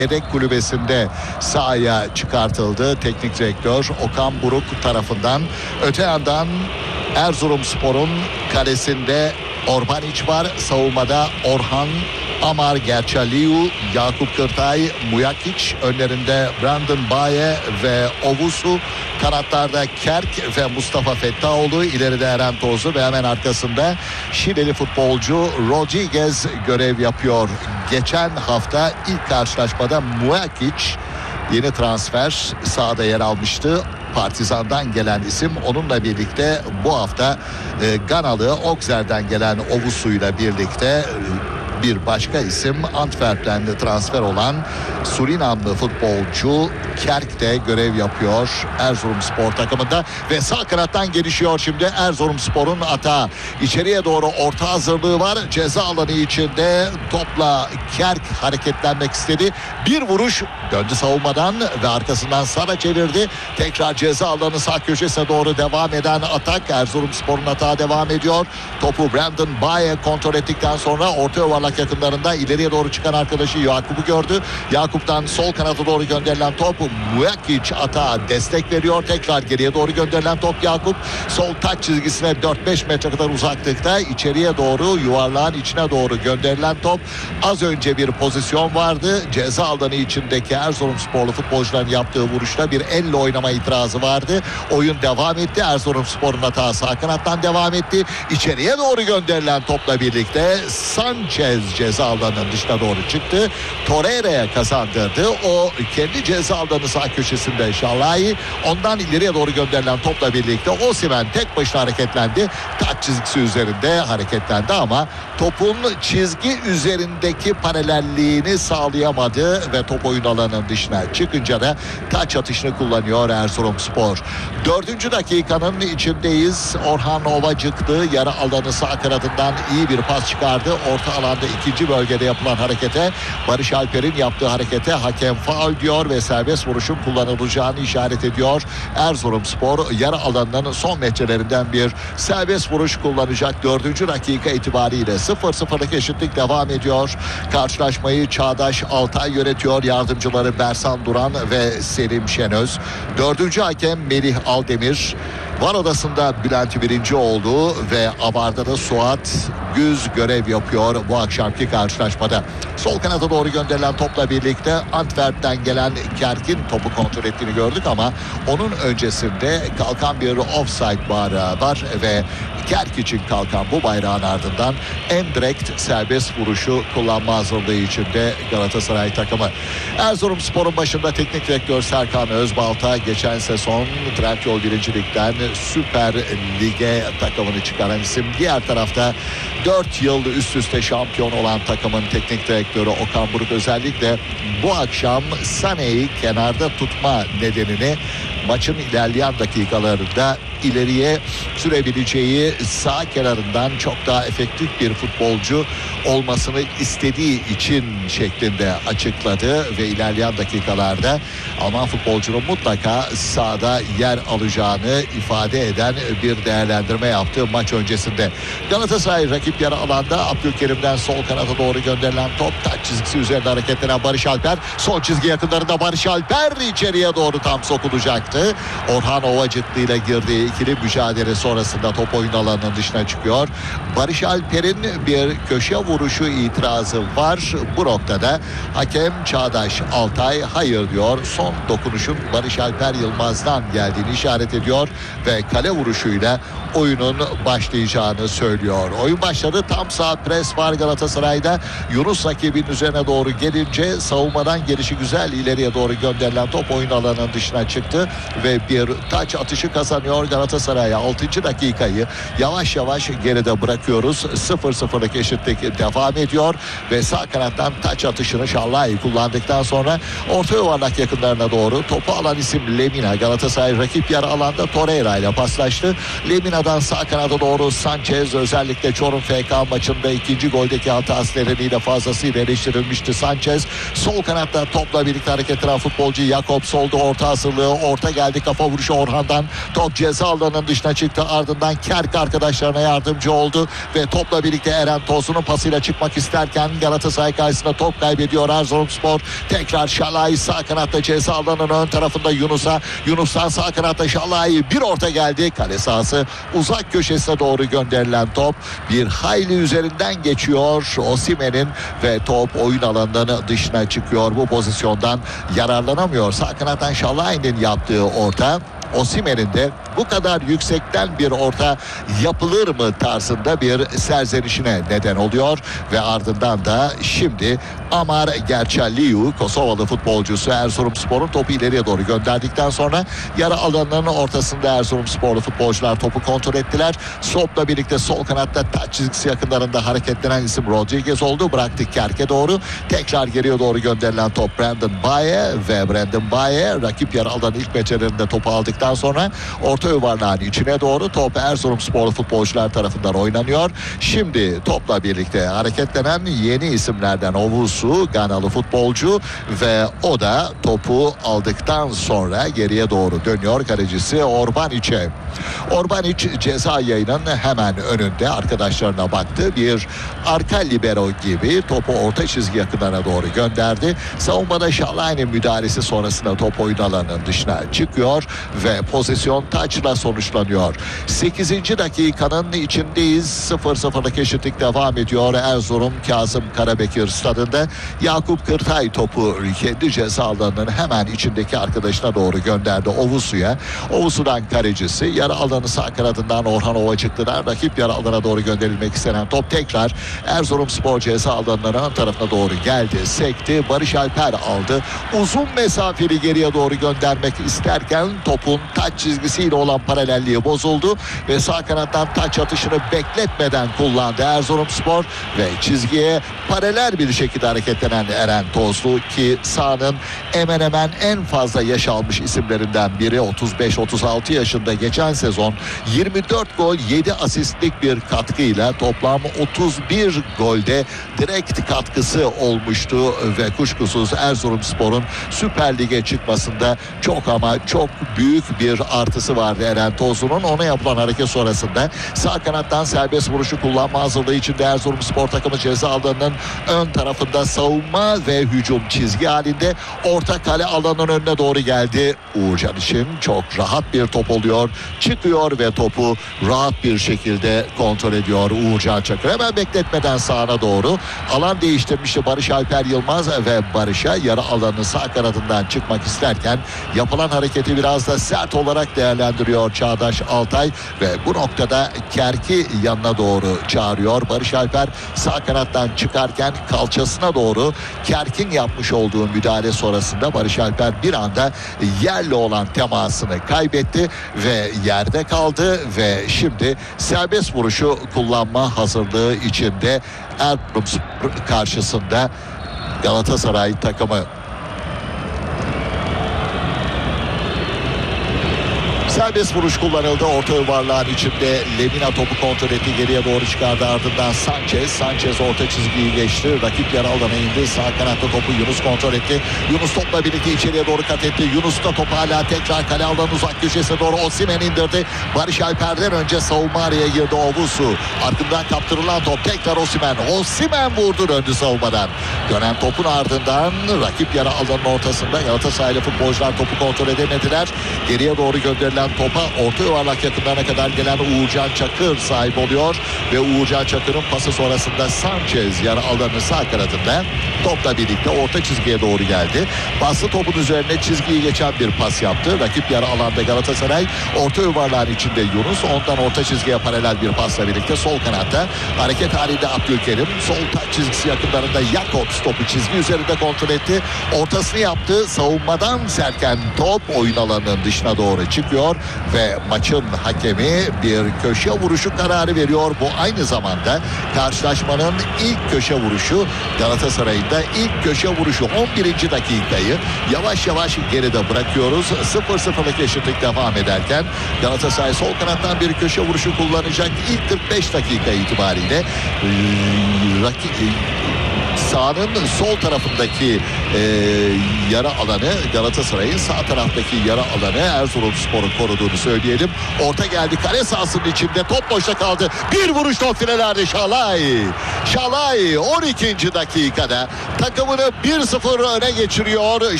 Yedek kulübesinde sahaya çıkartıldı teknik direktör Okan Buruk tarafından. Öte yandan Erzurumspor'un kalesinde Orbanic var. Savunmada Orhan, Amar Gerçaliu, Yakup Kırtay, Mujakic, önlerinde Brandon Baye ve Ovusu, kanatlarda Kerk ve Mustafa Fettaoğlu, ileride Eren Tozlu ve hemen arkasında Şileli futbolcu Rodriguez görev yapıyor. Geçen hafta ilk karşılaşmada Mujakic, yeni transfer, sahada yer almıştı. Partizan'dan gelen isim, onunla birlikte bu hafta Ganalı Auxerre'den gelen Ovusu'yla birlikte bir başka isim Antwerp'ten transfer olan Surinamlı futbolcu Kerk de görev yapıyor Erzurumspor takımında ve sağ kanattan gelişiyor şimdi Erzurumspor'un atağı. İçeriye doğru orta hazırlığı var. Ceza alanı içinde topla Kerk hareketlenmek istedi. Bir vuruş, döndü savunmadan ve arkasından sağa çevirdi. Tekrar ceza alanı sağ köşesine doğru devam eden atak. Erzurumspor'un atağı devam ediyor. Topu Brandon Baye kontrol ettikten sonra orta yuvarlak yakınlarında ileriye doğru çıkan arkadaşı Yakup'u gördü. Yakup'tan sol kanata doğru gönderilen top, Mujakic atağa destek veriyor. Tekrar geriye doğru gönderilen top Yakup. Sol taç çizgisine 4-5 metre kadar uzaklıkta içeriye doğru, yuvarlağın içine doğru gönderilen top. Az önce bir pozisyon vardı. Ceza alanı içindeki Erzurumsporlu futbolcuların yaptığı vuruşta bir elle oynama itirazı vardı. Oyun devam etti. Erzurumspor'un hata sağ kanattan devam etti. İçeriye doğru gönderilen topla birlikte Sanchez ceza alanının dışına doğru çıktı. Torreira'ya kazandırdı. O kendi ceza alanı sağ köşesinde Şalai. Ondan ileriye doğru gönderilen topla birlikte Osimhen tek başına hareketlendi. Taç çizgisi üzerinde hareketlendi ama topun çizgi üzerindeki paralelliğini sağlayamadı ve top oyun alanının dışına çıkınca da taç atışını kullanıyor Erzurumspor. 4. dakikanın içindeyiz. Orhan Ovacıklı yarı alanı sağ kanadından iyi bir pas çıkardı. Orta alanda ikinci bölgede yapılan harekete, Barış Alper'in yaptığı harekete hakem faul diyor ve serbest vuruşun kullanılacağını işaret ediyor. Erzurumspor yarı alanının son metrelerinden bir serbest vuruş kullanacak. 4. dakika itibariyle 0-0'lık eşitlik devam ediyor. Karşılaşmayı Çağdaş Altay yönetiyor. Yardımcıları Bersan Duran ve Selim Şenöz. 4. hakem Melih Aldemir. VAR odasında Bülent Birincioğlu ve Avar'da da Suat Güz görev yapıyor bu akşamki karşılaşmada. Sol kanata doğru gönderilen topla birlikte Antwerp'ten gelen Kerk'in topu kontrol ettiğini gördük ama onun öncesinde kalkan bir offside bayrağı var ve Kerk için kalkan bu bayrağın ardından direkt serbest vuruşu kullanma hazırlığı içinde Galatasaray takımı. Erzurumspor'un başında teknik direktör Serkan Özbalta geçen sezon Trendyol 1. Lig'den Süper Lig'e takımını çıkaran isim. Diğer tarafta 4 yıl üst üste şampiyon olan takımın teknik direktörü Okan Buruk özellikle bu akşam Sané'yi kenarda tutma nedenini maçın ilerleyen dakikalarında ileriye sürebileceği sağ kenarından çok daha efektif bir futbolcu olmasını istediği için şeklinde açıkladı ve ilerleyen dakikalarda Alman futbolcunun mutlaka sahada yer alacağını ifade eden bir değerlendirme yaptı maç öncesinde. Galatasaray rakip yarı alanda Abdülkerim'den sol kanata doğru gönderilen top, taç çizgisi üzerinde hareketlenen Barış Alper, sol çizgi yakınlarında Barış Alper içeriye doğru tam sokulacaktı. Orhan Ovacıklı ile girdiği ikili mücadele sonrasında top oyun alanının dışına çıkıyor. Barış Alper'in bir köşe vuruşu itirazı var. Bu noktada hakem Çağdaş Altay hayır diyor. Son dokunuşun Barış Alper Yılmaz'dan geldiğini işaret ediyor ve kale vuruşuyla oyunun başlayacağını söylüyor. Oyun başladı. Tam sağ pres var Galatasaray'da. Yunus rakibin üzerine doğru gelince savunmadan gelişi güzel ileriye doğru gönderilen top oyun alanının dışına çıktı ve bir taç atışı kazanıyor Galatasaray. 6. dakikayı yavaş yavaş geride bırakıyoruz. 0-0'lık eşitlik devam ediyor ve sağ kanattan taç atışını Şallay kullandıktan sonra orta yuvarlak yakınlarına doğru topu alan isim Lemina. Galatasaray rakip yarı alanda Torreira ile paslaştı. Lemina'dan sağ kanada doğru Sanchez, özellikle Çorum FK maçında ikinci goldeki hatası nedeniyle fazlasıyla eleştirilmişti Sanchez. Sol kanatta topla birlikte hareket eden futbolcu Yakup, solda orta hazırlığı, orta geldi, kafa vuruşu Orhan'dan, top ceza alanının dışına çıktı. Ardından Kerk arkadaşlarına yardımcı oldu ve topla birlikte Eren Tozlu'nun pasıyla çıkmak isterken Galatasaray karşısında top kaybediyor Erzurumspor. Tekrar Şalay sağ kanatta ceza alanının ön tarafında Yunus'tan sağ kanatta Şalay bir orta geldi. Kale sahası uzak köşesine doğru gönderilen top bir hayli üzerinden geçiyor Osimhen'in ve top oyun alanının dışına çıkıyor. Bu pozisyondan yararlanamıyor. Sağ kanattan Şalay'ın yaptığı orta Osimhen'in de bu kadar yüksekten bir orta yapılır mı tarzında bir serzenişine neden oluyor ve ardından da şimdi Amar Gerçelliu Kosovalı futbolcusu Erzurumspor'un topu ileriye doğru gönderdikten sonra yarı alanının ortasında Erzurumsporlu futbolcular topu kontrol ettiler. Sop'la birlikte sol kanatta taç çizgisi yakınlarında hareketlenen isim Rodriguez oldu. Bıraktık Kerk'e doğru. Tekrar geriye doğru gönderilen top Brandon Baye ve Brandon Baye rakip yarı alanın ilk metrelerinde topu aldıktan sonra orta yuvarlağın içine doğru top Erzurumsporlu futbolcular tarafından oynanıyor. Şimdi topla birlikte hareketlenen yeni isimlerden Ovusu, Ganalı futbolcu ve o da topu aldıktan sonra geriye doğru dönüyor kalecisi Orbaniç'e. Orbaniç ceza yayının hemen önünde arkadaşlarına baktı. Bir arka libero gibi topu orta çizgi yakınlarına doğru gönderdi. Savunmada Şalay'ın müdahalesi sonrasında top oyun alanının dışına çıkıyor ve pozisyon taçla sonuçlanıyor. 8. dakikanın içindeyiz. 0-0'lık eşitlik devam ediyor. Erzurum Kazım Karabekir stadında Yakup Kırtay topu kendi ceza alanının hemen içindeki arkadaşına doğru gönderdi Ovusu'ya. Ovusu'dan kalecisi yarı alanı sağ kanadından Orhan Ovacıklı'dan rakip yarı alana doğru gönderilmek istenen top tekrar Erzurumspor ceza alanının ön tarafına doğru geldi. Sekti. Barış Alper aldı. Uzun mesafeli geriye doğru göndermek isterken topun taç çizgisiyle olan paralelliği bozuldu ve sağ kanattan taç atışını bekletmeden kullandı Erzurumspor ve çizgiye paralel bir şekilde hareketlenen Eren Tozlu ki sahanın hemen hemen en fazla yaş almış isimlerinden biri 35-36 yaşında geçen sezon 24 gol 7 asistlik bir katkıyla toplam 31 golde direkt katkısı olmuştu ve kuşkusuz Erzurumspor'un Süper Lig'e çıkmasında çok ama çok büyük bir artısı vardı Eren Tozlu'nun. Ona yapılan hareket sonrasında sağ kanattan serbest vuruşu kullanma hazırlığı içinde Erzurumspor takımı ceza alanının ön tarafında savunma ve hücum çizgi halinde orta kale alanının önüne doğru geldi. Uğurcan için çok rahat bir top oluyor. Çıkıyor ve topu rahat bir şekilde kontrol ediyor Uğurcan Çakır. Hemen bekletmeden sağına doğru alan değiştirmişti Barış Alper Yılmaz ve Barış'a yarı alanın sağ kanadından çıkmak isterken yapılan hareketi biraz da sert olarak değerlendiriyor Çağdaş Altay ve bu noktada Kerk'i yanına doğru çağırıyor. Barış Alper sağ kanattan çıkarken kalçasına doğru Kerk'in yapmış olduğu müdahale sonrasında Barış Alper bir anda yerle olan temasını kaybetti ve yerde kaldı ve şimdi serbest vuruşu kullanma hazırlığı içinde Erzurumspor karşısında Galatasaray takımı. Serbest vuruş kullanıldı. Orta yuvarlağın içinde Lemina topu kontrol etti. Geriye doğru çıkardı. Ardından Sanchez orta çizgiyi geçti. Rakip yarı alana indi. Sağ kanatta topu Yunus kontrol etti. Yunus topla birlikte içeriye doğru kat etti. Yunus da topu hala tekrar kale alanı uzak köşesine doğru Osimhen indirdi. Barış Alper'den önce savunma araya girdi Ovusu. Ardından kaptırılan top tekrar Osimhen. Osimhen vurdu döndü savunmadan. Dönen topun ardından rakip yarı alanın ortasında Galatasaraylı futbolcular topu kontrol edemediler. Geriye doğru gönderilen topa orta yuvarlak yakınlarına kadar gelen Uğurcan Çakır sahip oluyor ve Uğurcan Çakır'ın pası sonrasında Sanchez yarı alanı sağ kanadında topla birlikte orta çizgiye doğru geldi. Bastı topun üzerine çizgiyi geçen bir pas yaptı. Rakip yarı alanda Galatasaray orta yuvarlağın içinde Yunus ondan orta çizgiye paralel bir pasla birlikte sol kanatta hareket halinde Abdülkerim sol taç çizgisi yakınlarında Jakobs topu çizgi üzerinde kontrol etti. Ortasını yaptı. Savunmadan serken top oyun alanının dışına doğru çıkıyor ve maçın hakemi bir köşe vuruşu kararı veriyor. Bu aynı zamanda karşılaşmanın ilk köşe vuruşu. Galatasaray'ın da ilk köşe vuruşu 11. dakikayı yavaş yavaş geride bırakıyoruz. 0-0'lık eşitlik devam ederken Galatasaray sol kanattan bir köşe vuruşu kullanacak. İlk 45 dakika itibariyle sahanın sol tarafındaki yara alanı, Galatasaray'ın sağ taraftaki yara alanı Erzurumspor'un koruduğunu söyleyelim. Orta geldi, kale sahasının içinde, top boşta kaldı. Bir vuruş noktelenerdi Şalay. Şalay 12. dakikada takımını 1-0 öne geçiriyor.